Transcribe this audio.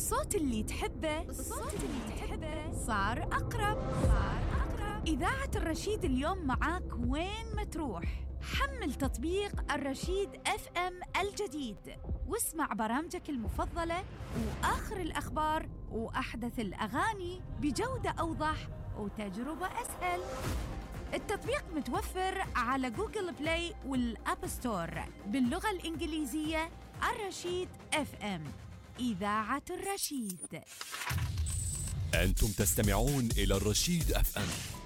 الصوت اللي تحبه صار أقرب. إذاعة الرشيد اليوم معاك وين ما تروح. حمل تطبيق الرشيد FM الجديد واسمع برامجك المفضلة وآخر الأخبار وأحدث الأغاني بجودة أوضح وتجربة أسهل. التطبيق متوفر على جوجل بلاي والأب ستور باللغة الإنجليزية. الرشيد FM، إذاعة الرشيد. أنتم تستمعون إلى الرشيد FM.